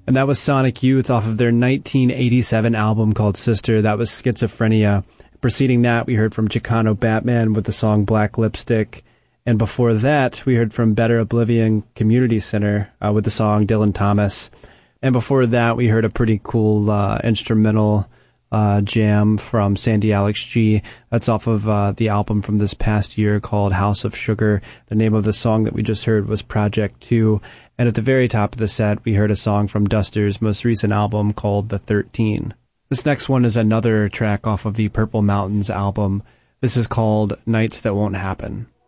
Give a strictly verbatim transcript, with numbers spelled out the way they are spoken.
And that was Sonic Youth off of their nineteen eighty-seven album called Sister. That was Schizophrenia. Preceding that, we heard from Chicano Batman with the song Black Lipstick. And before that, we heard from Better Oblivion Community Center uh, with the song Dylan Thomas. And before that, we heard a pretty cool uh, instrumental uh, jam from Sandy Alex G. That's off of uh, the album from this past year called House of Sugar. The name of the song that we just heard was Project two. And at the very top of the set, we heard a song from Duster's most recent album called The thirteen. This next one is another track off of the Purple Mountains album. This is called Nights That Won't Happen.